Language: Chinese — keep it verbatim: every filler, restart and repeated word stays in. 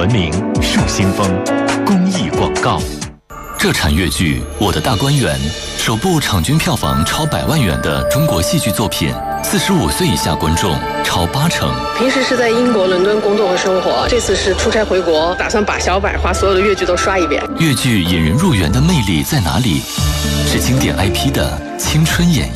文明树新风，公益广告。 这场粤剧《我的大观园》首部场均票房超百万元的中国戏剧作品，四十五岁以下观众超八成。 平时是在英国伦敦工作和生活，这次是出差回国，打算把小百花所有的粤剧都刷一遍。 粤剧引人入园的魅力在哪里？是经典 I P 的青春演绎。